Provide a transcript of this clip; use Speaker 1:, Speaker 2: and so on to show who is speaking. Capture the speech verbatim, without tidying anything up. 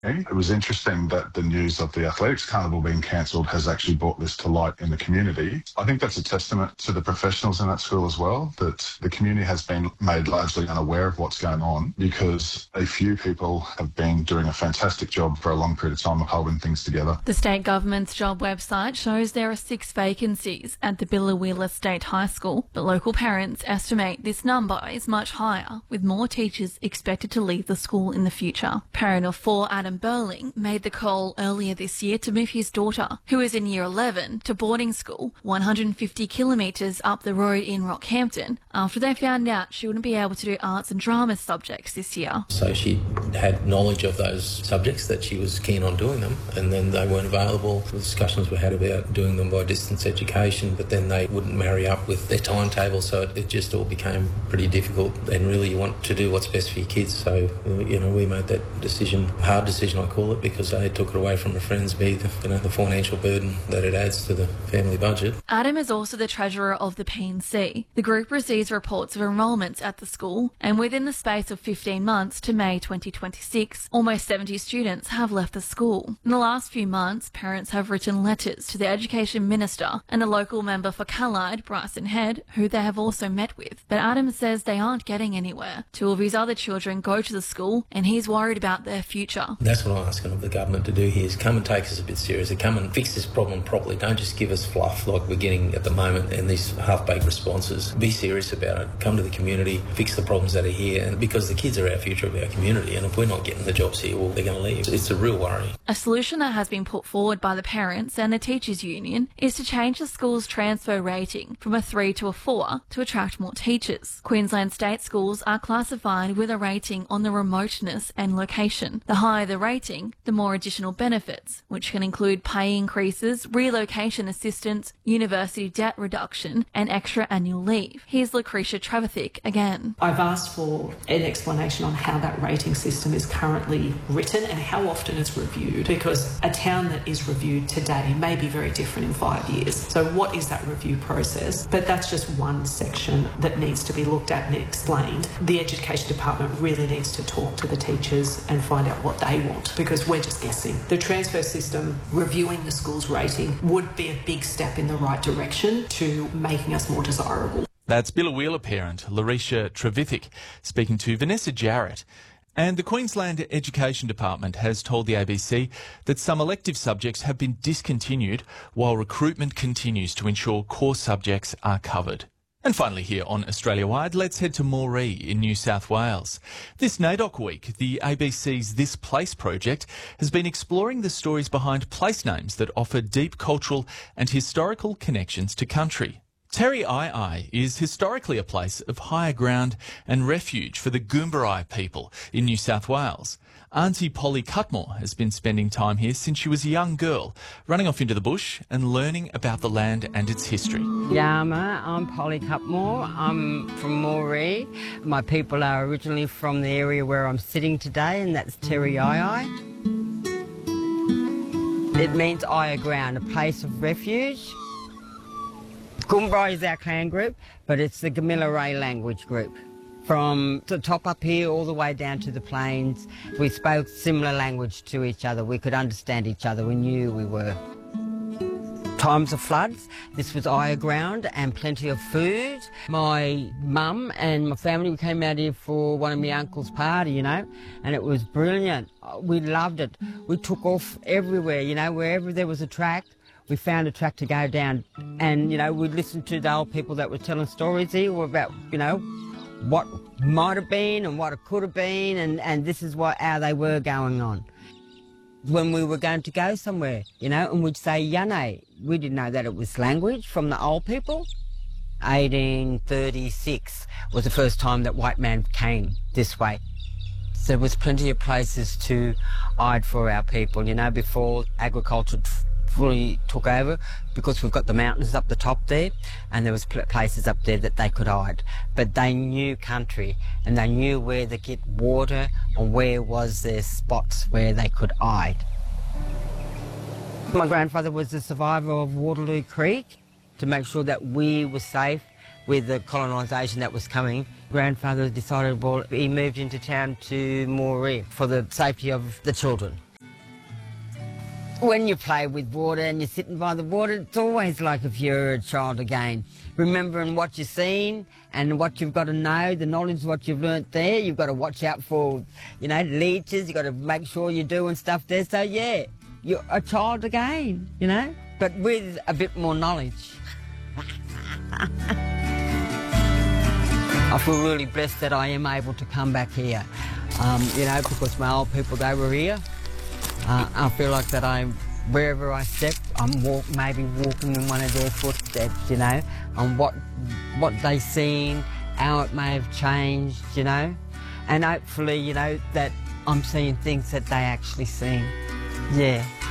Speaker 1: It was interesting that the news of the Athletics Carnival being cancelled has actually brought this to light in the community. I think that's a testament to the professionals in that school as well, that the community has been made largely unaware of what's going on because a few people have been doing a fantastic job for a long period of time of holding things together.
Speaker 2: The state government's job website shows there are six vacancies at the Billawheeler State High School, but local parents estimate this number is much higher, with more teachers expected to leave the school in the future. Parent of four, Adam Burling, made the call earlier this year to move his daughter, who is in year eleven, to boarding school one hundred fifty kilometres up the road in Rockhampton after they found out she wouldn't be able to do arts and drama subjects this year.
Speaker 3: So she had knowledge of those subjects, that she was keen on doing them, and then they weren't available. The discussions were had about doing them by distance education, but then they wouldn't marry up with their timetable, so it, it just all became pretty difficult. And really you want to do what's best for your kids, so you know we made that decision, hard decision I call it, because they took it away from the friends, be the, you know, the financial burden that it adds to the family budget.
Speaker 2: Adam is also the treasurer of the P N C. The group receives reports of enrolments at the school, and within the space of fifteen months to May twenty twenty-six, almost seventy students have left the school. In the last few months, parents have written letters to the Education Minister and a local member for Callide, Bryson Head, who they have also met with. But Adam says they aren't getting anywhere. Two of his other children go to the school, and he's worried about their future.
Speaker 3: That's what I'm asking of the government to do here, is come and take us a bit seriously, come and fix this problem properly. Don't just give us fluff like we're getting at the moment and these half-baked responses. Be serious about it. Come to the community, fix the problems that are here, and because the kids are our future of our community, and if we're not getting the jobs here, well, they're going to leave. It's a real worry.
Speaker 2: A solution that has been put forward by the parents and the teachers union is to change the school's transfer rating from a three to a four to attract more teachers. Queensland state schools are classified with a rating on the remoteness and location. The higher the rating, the more additional benefits, which can include pay increases, relocation assistance, university debt reduction, and extra annual leave. Here's Lucretia Trevithick again.
Speaker 4: I've asked for an explanation on how that rating system is currently written and how often it's reviewed, because a town that is reviewed today may be very different in five years. So what is that review process? But that's just one section that needs to be looked at and explained. The Education Department really needs to talk to the teachers and find out what they want, because we're just guessing. The transfer system reviewing the school's rating would be a big step in the right direction to making us more desirable.
Speaker 5: That's Billawheeler parent Larisha Trevithick speaking to Vanessa Jarrett. And the Queensland Education Department has told the A B C that some elective subjects have been discontinued while recruitment continues to ensure core subjects are covered. And finally here on Australia Wide, let's head to Moree in New South Wales. This NAIDOC week, the A B C's This Place project has been exploring the stories behind place names that offer deep cultural and historical connections to country. Terry Ai is historically a place of higher ground and refuge for the Goombarai people in New South Wales. Auntie Polly Cutmore has been spending time here since she was a young girl, running off into the bush and learning about the land and its history.
Speaker 6: Yama, I'm Polly Cutmore. I'm from Moree. My people are originally from the area where I'm sitting today, and that's Terry Ai. It means higher ground, a place of refuge. Goombarai is our clan group, but it's the Gamilaroi language group. From the top up here all the way down to the plains, we spoke similar language to each other. We could understand each other. We knew we were. Times of floods, this was higher ground and plenty of food. My mum and my family came out here for one of my uncle's party, you know, and it was brilliant. We loved it. We took off everywhere, you know, wherever there was a track. We found a track to go down, and, you know, we'd listen to the old people that were telling stories here about, you know, what might have been and what it could have been, and, and this is what how they were going on. When we were going to go somewhere, you know, and we'd say Yane. We didn't know that it was language from the old people. eighteen thirty-six was the first time that white man came this way. So there was plenty of places to hide for our people, you know, before agriculture fully took over, because we've got the mountains up the top there, and there was places up there that they could hide. But they knew country, and they knew where to get water and where was their spots where they could hide. My grandfather was a survivor of Waterloo Creek to make sure that we were safe with the colonisation that was coming. Grandfather decided, well, he moved into town to Moree for the safety of the children. when you play with water and you're sitting by the water, it's always like if you're a child again. Remembering what you've seen and what you've got to know, the knowledge, what you've learnt there. You've got to watch out for, you know, leeches. You've got to make sure you're doing stuff there. So, yeah, you're a child again, you know, but with a bit more knowledge. I feel really blessed that I am able to come back here, um, you know, because my old people, they were here. Uh, I feel like that I'm, wherever I step, I'm walk, maybe walking in one of their footsteps, you know, on what, what they've seen, how it may have changed, you know, and hopefully, you know, that I'm seeing things that they actually seen. Yeah.